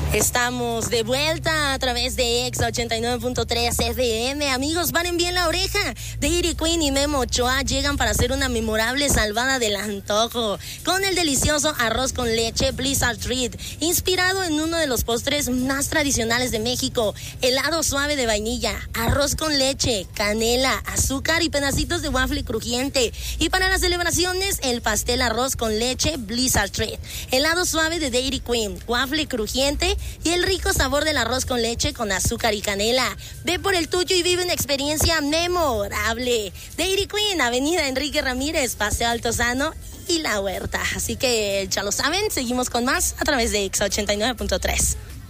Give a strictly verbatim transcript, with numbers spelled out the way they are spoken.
Estamos de vuelta a través de Exa ochenta y nueve punto tres F M. Amigos, paren bien la oreja. Dairy Queen y Memo Ochoa llegan para hacer una memorable salvada del antojo con el delicioso arroz con leche Blizzard Treat, inspirado en uno de los postres más tradicionales de México: helado suave de vainilla, arroz con leche, canela, azúcar y pedacitos de waffle crujiente. Y para las celebraciones, el pastel arroz con leche Blizzard Treat, helado suave de Dairy Queen, waffle crujiente y el rico sabor del arroz con leche con azúcar y canela. Ve por el tuyo y vive una experiencia memorable. Dairy Queen, Avenida Enrique Ramírez, Paseo Altozano y La Huerta. Así que ya lo saben, seguimos con más a través de Exa ochenta y nueve punto tres.